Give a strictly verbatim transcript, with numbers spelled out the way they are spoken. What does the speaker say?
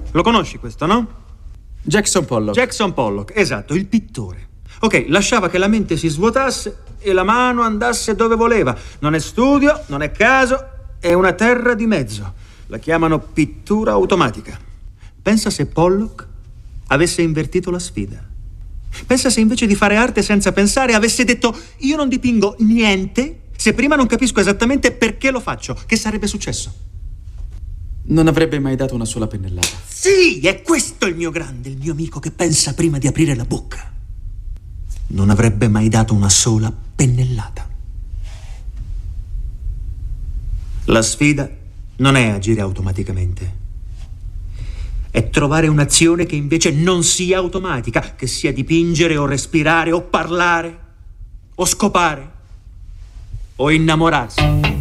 Lo conosci questo, no? Jackson Pollock. Jackson Pollock, esatto, il pittore. Ok, lasciava che la mente si svuotasse e la mano andasse dove voleva. Non è studio, non è caso, è una terra di mezzo. La chiamano pittura automatica. Pensa se Pollock avesse invertito la sfida. Pensa se invece di fare arte senza pensare avesse detto: io non dipingo niente se prima non capisco esattamente perché lo faccio. Che sarebbe successo? Non avrebbe mai dato una sola pennellata. Sì, è questo il mio grande, il mio amico che pensa prima di aprire la bocca. Non avrebbe mai dato una sola pennellata. La sfida non è agire automaticamente. È trovare un'azione che invece non sia automatica, che sia dipingere o respirare o parlare o scopare o innamorarsi.